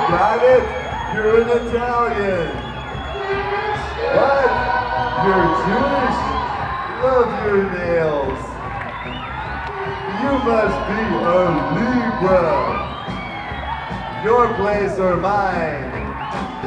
got it? You're an Italian. What? You're Jewish? Love your nails. You must be a Libra. Your place or mine.